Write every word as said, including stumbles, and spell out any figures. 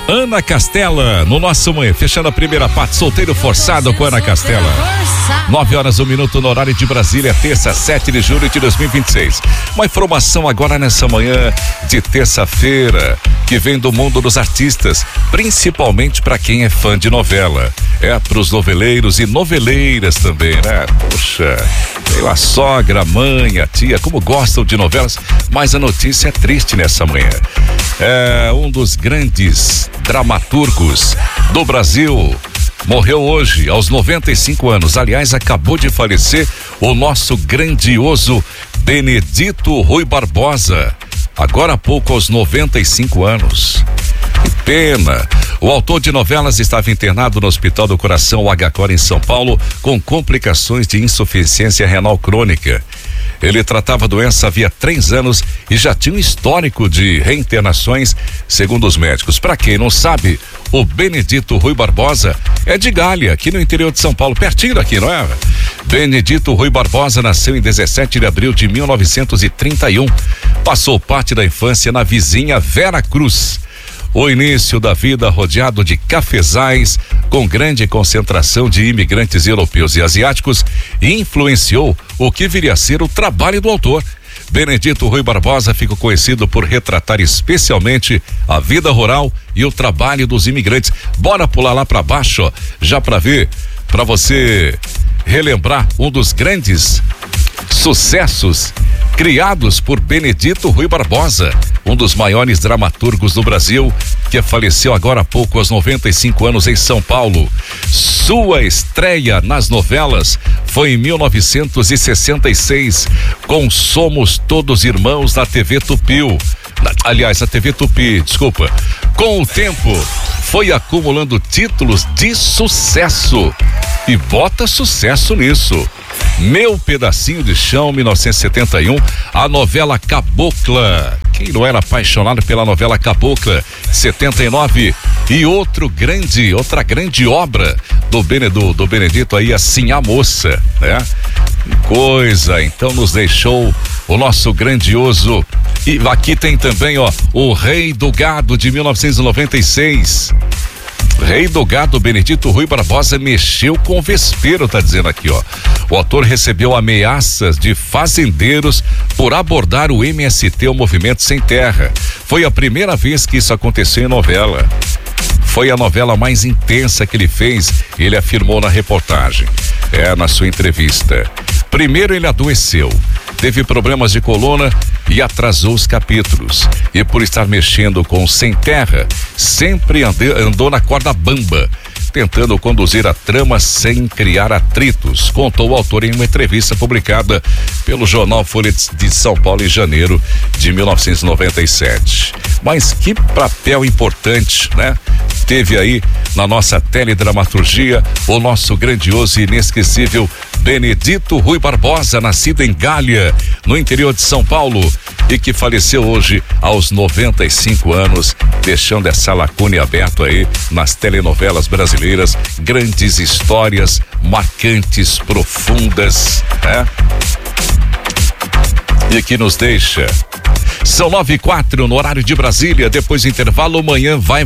Ana Castela, no nosso manhã, fechando a primeira parte, solteiro forçado com Ana Castela. Nove horas, um minuto no horário de Brasília, terça, sete de julho de dois mil e vinte e seis. Uma informação agora nessa manhã de terça-feira, que vem do mundo dos artistas, principalmente para quem é fã de novela. É para os noveleiros e noveleiras também, né? Poxa, tem a sogra, a mãe, a tia, como gostam de novelas, mas a notícia é triste nessa manhã. É um dos grandes dramaturgos do Brasil. Morreu hoje, aos noventa e cinco anos. Aliás, acabou de falecer o nosso grandioso Benedito Rui Barbosa. Agora há pouco, aos noventa e cinco anos. Que pena. O autor de novelas estava internado no Hospital do Coração U H C O R em São Paulo com complicações de insuficiência renal crônica. Ele tratava a doença havia três anos e já tinha um histórico de reinternações, segundo os médicos. Para quem não sabe, o Benedito Rui Barbosa é de Galha, aqui no interior de São Paulo, pertinho daqui, não é? Benedito Rui Barbosa nasceu em dezessete de abril de mil novecentos e trinta e um. Passou parte da infância na vizinha Vera Cruz. O início da vida rodeado de cafezais, com grande concentração de imigrantes europeus e asiáticos, influenciou o que viria a ser o trabalho do autor. Benedito Rui Barbosa ficou conhecido por retratar especialmente a vida rural e o trabalho dos imigrantes. Bora pular lá para baixo, ó, já para ver, para você relembrar um dos grandes sucessos criados por Benedito Rui Barbosa, um dos maiores dramaturgos do Brasil, que faleceu agora há pouco aos noventa e cinco anos em São Paulo. Sua estreia nas novelas foi em mil novecentos e sessenta e seis, com Somos Todos Irmãos na T V Tupi. Aliás, a T V Tupi, desculpa. Com o tempo, foi acumulando títulos de sucesso. E bota sucesso nisso. Meu Pedacinho de Chão, mil novecentos e setenta e um, a novela Cabocla. Quem não era apaixonado pela novela Cabocla, setenta e nove, e outro grande, outra grande obra do, Benedu, do Benedito aí, assim, A Moça, né? Coisa, então nos deixou o nosso grandioso, e aqui tem também, ó, O Rei do Gado, de mil novecentos e noventa e seis. Rei do Gado, Benedito Rui Barbosa mexeu com o vespeiro, tá dizendo aqui, ó. O autor recebeu ameaças de fazendeiros por abordar o M S T, o Movimento Sem Terra. Foi a primeira vez que isso aconteceu em novela. Foi a novela mais intensa que ele fez, ele afirmou na reportagem, é, na sua entrevista. Primeiro ele adoeceu, teve problemas de coluna e atrasou os capítulos. E por estar mexendo com o Sem Terra, sempre ande, andou na corda bamba, tentando conduzir a trama sem criar atritos, contou o autor em uma entrevista publicada pelo jornal Folha de São Paulo em janeiro de mil novecentos e noventa e sete. Mas que papel importante, né? Teve aí na nossa teledramaturgia o nosso grandioso e inesquecível Benedito Rui Barbosa, nascido em Galha, no interior de São Paulo, e que faleceu hoje aos noventa e cinco anos, deixando essa lacuna aberta aí nas telenovelas brasileiras. Grandes histórias, marcantes, profundas, né? E que nos deixa. São nove e quatro no horário de Brasília. Depois do intervalo, amanhã vai